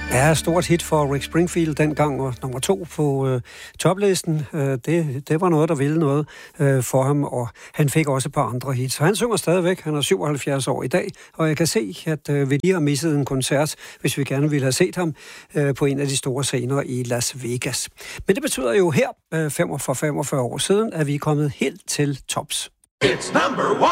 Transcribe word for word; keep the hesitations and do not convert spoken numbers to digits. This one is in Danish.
Ja, stort hit for Rick Springfield dengang, og nummer to på øh, toplisten. Øh, det, det var noget, der ville noget øh, for ham, og han fik også et par andre hits. Så han synger stadigvæk, han er syvoghalvfjerds år i dag, og jeg kan se, at øh, vi lige har misset en koncert, hvis vi gerne ville have set ham øh, på en af de store scener i Las Vegas. Men det betyder jo her, øh, femogfyrre femogfyrre år siden, at vi er kommet helt til tops. It's number one.